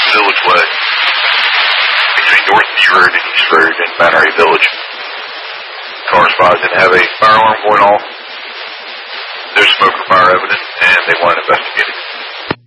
Village Way, between North View Road and East Road in Mannery Village. Car spotted didn't have a firearm going off. No smoke or fire evidence, and they want to investigate it.